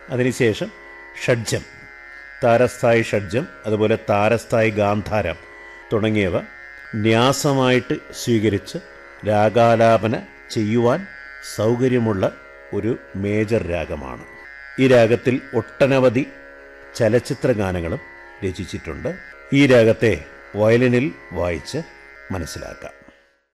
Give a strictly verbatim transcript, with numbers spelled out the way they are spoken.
അതിനുശേഷം ഷഡ്ജം, താരസ്ഥായി ഷഡ്ജം, അതുപോലെ താരസ്ഥായി ഗാന്ധാരം തുടങ്ങിയവ ന്യാസമായിട്ട് സ്വീകരിച്ച് രാഗാലാപന ചെയ്യുവാൻ സൗകര്യമുള്ള ഒരു മേജർ രാഗമാണ്. ഈ രാഗത്തിൽ ഒട്ടനവധി ചലച്ചിത്ര ഗാനങ്ങളും രചിച്ചിട്ടുണ്ട്. ഈ രാഗത്തെ വയലിനിൽ വായിച്ച് മനസ്സിലാക്കാം.